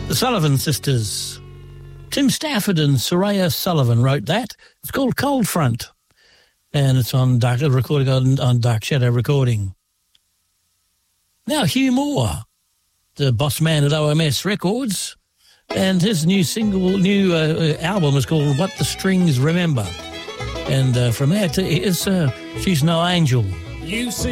The Sullivan Sisters. Tim Stafford and Soraya Sullivan wrote that. It's called Cold Front, and it's on recording on Dark Shadow Recording. Now Hugh Moore, the boss man at OMS Records, and his new album is called What the Strings Remember. And from there to She's No Angel. You see